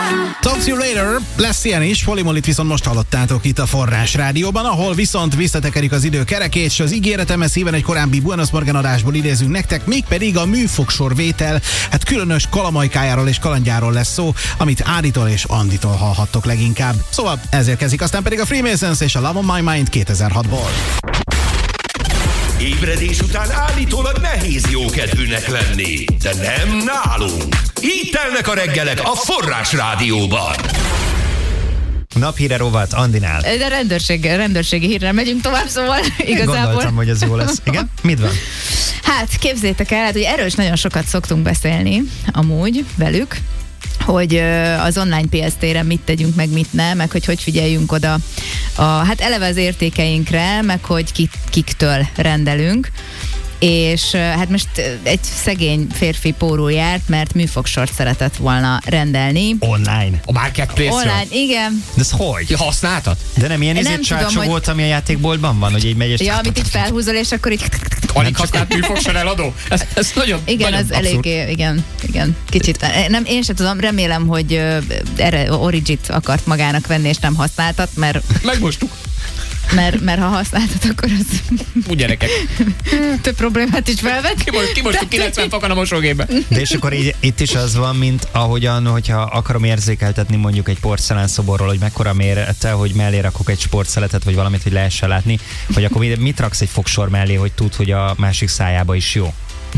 Talk to you later, lesz ilyen is, Polimolit viszont most hallottátok itt a Forrás Rádióban, ahol viszont visszatekerik az idő kerekét, és az ígéretem szíven egy korábbi Buenos Morgan adásból idézünk nektek, mégpedig a műfogsorvétel, hát különös kalamajkájáról és kalandjáról lesz szó, amit Áditól és Anditól hallhattok leginkább. Szóval ezért kezdik, aztán pedig a Freemasons és a Love on My Mind 2006-ból. Ébredés után állítólag nehéz jókedvűnek lenni, de nem nálunk. Így telnek a reggelek a Forrás Rádióban. Naphíre rovat Andinál. De rendőrségi hírrel megyünk tovább, szóval igazából... Gondoltam, hogy ez jó lesz. Igen? Mit van? Hát képzétek el, hogy erről is nagyon sokat szoktunk beszélni amúgy velük, hogy az online PST-re mit tegyünk, meg mit nem, meg hogy figyeljünk oda hát eleve az értékeinkre, meg hogy kiktől rendelünk. És hát most egy szegény férfi pórul járt, mert műfogsort szeretett volna rendelni. Online. A Marketplace-ről? Online, igen. De ez hogy? Használtad? De nem ilyen csácsó volt, ami a játékboltban van, hogy így megy és... Ja, amit így felhúzol, és akkor így... Alig használt műfogsor eladó? Ez nagyon igen, nagyon az eléggé, igen, kicsit. Nem, én sem tudom, remélem, hogy erre Origit akart magának venni, és nem használtat, mert... Megmostuk. Mert ha használtat, akkor az... Úgy gyerekek. Több problémát is felvet. Kimostuk 90 fokon a mosógébe. De és akkor így, itt is az van, mint ahogyan, hogyha akarom érzékeltetni mondjuk egy porcelánszoborról, hogy mekkora mérete, hogy mellé rakok egy sportszeletet, vagy valamit, hogy lehessen látni, vagy akkor mit raksz egy fogsor mellé, hogy tud, hogy a másik szájába is jó.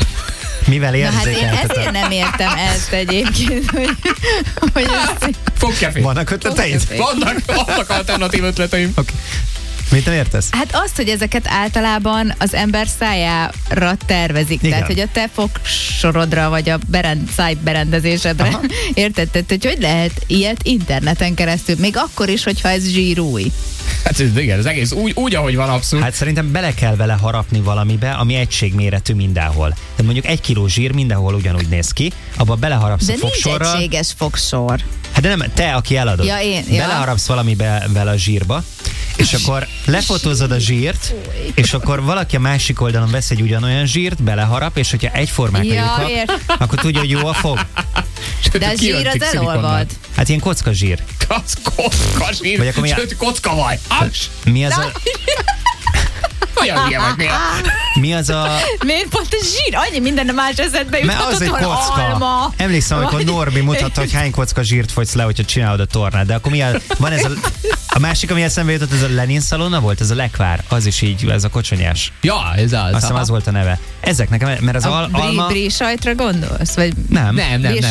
Mivel érzékeltetem? Hát én ezért nem értem ezt egyébként, hogy Fogkefé. Vannak ötleteid? Vannak alternatív ötleteim. Okay. Mit nem értesz? Hát azt, hogy ezeket általában az ember szájára tervezik. Igen. Tehát, hogy a te fogsorodra, vagy a szájberendezésedre. Érted? Tehát, hogy lehet ilyet interneten keresztül, még akkor is, hogyha ez zsírúj. Hát igen, az egész úgy, ahogy van, abszolút. Hát szerintem bele kell vele harapni valamibe, ami egységméretű mindenhol. Tehát mondjuk 1 kiló zsír mindenhol ugyanúgy néz ki, abba beleharapsz a fogsorral. De nincs egységes fogsor. Hát de nem, te, aki eladod. Ja, én. Beleharapsz valamibe vele a zsírba, és akkor lefotózod a zsírt, és akkor valaki a másik oldalon vesz egy ugyanolyan zsírt, beleharap, és hogyha egyformák a lyukak, akkor tudja, hogy jó a fog. De a zsír az elolvad. Hát ilyen kocka zsír. Kocka zsír? Vagy akkor sőt, kocka vaj. Mi az a... Olyan hülye vagy miért? Mi az a... Miért pont a zsír? Annyi minden más eszedbe juthatott, mert az egy kocka. Alma. Emlékszem, amikor Norbi mutatta, hogy hány kocka zsírt fogysz le, hogyha csinálod a tornát. De akkor van ez a másik, ami eszembe jutott, ez a Lenin szalonna volt, ez a lekvár. Az is így, ez a kocsonyás. Ja, ez az. Azt hiszem, az volt a neve. Ezek nekem, mert az alma... Brie sajtra gondolsz? Vagy nem.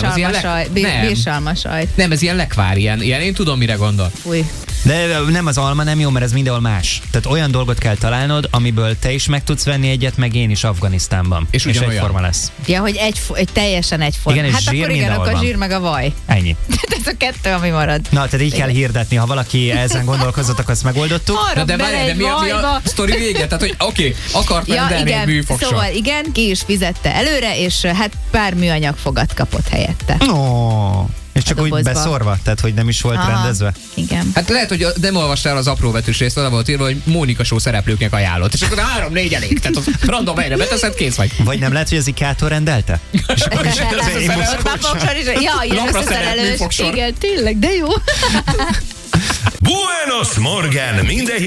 Bírsalma sajt. Nem, ez ilyen lekvár, ilyen én tudom, mire gondol. Fúj. De nem, az alma nem jó, mert ez mindenhol más. Tehát olyan dolgot kell találnod, amiből te is meg tudsz venni egyet, meg én is Afganisztánban. És egyforma lesz. Ja, hogy teljesen egyforma. Igen, hát akkor igen, akkor a zsír meg a vaj. Ennyi. Ez a kettő, ami marad. Na, tehát így kell hirdetni, ha valaki ezen gondolkozott, akkor ezt megoldottuk. De várj, mi a sztori vége? Tehát, hogy oké, akart rendelni egy műfogsort. Szóval igen, ki is fizette előre, és hát pár műanyag fogat kapott helyette. És csak úgy beszorva, tehát hogy nem is volt rendezve. Igen. Hát lehet, hogy nem olvastál az apróbetűs részt, oda volt írva, hogy Mónika Show szereplőknek ajánlott. És akkor 3-4 elég, tehát az random helyre beteszed, kész vagy. Vagy nem lehet, hogy az IKEA-tól rendelte? És akkor is Lapra szerelt műfogsor. Igen, tényleg, de jó. Buenos Morgan, minden